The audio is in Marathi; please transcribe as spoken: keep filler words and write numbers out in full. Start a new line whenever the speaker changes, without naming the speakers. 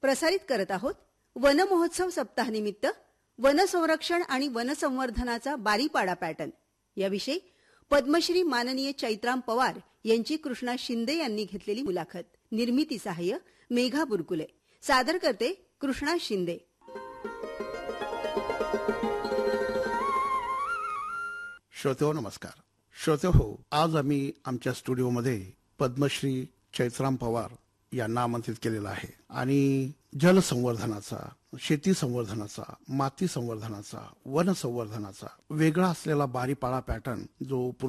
प्रसारित करत आहोत वन महोत्सव सप्ताहानिमित्त वन संरक्षण आणि वन संवर्धनाचा बारीपाडा पॅटर्न याविषयी पद्मश्री माननीय चैत्राम पवार यांची कृष्णा शिंदे यांनी घेतलेली मुलाखत. निर्मिती सहाय्य मेघा बुरकुले. सादर करते कृष्णा शिंदे.
श्रोते हो नमस्कार. श्रोते हो, आज आम्ही आमच्या स्टुडिओमध्ये पद्मश्री चैत्राम पवार यांना आमंत्रित केलेलं आहे आणि जलसंवर्धनाचा, शेती संवर्धनाचा, माती संवर्धनाचा, वन संवर्धनाचा वेगळा असलेला बारीपाडा पॅटर्न जो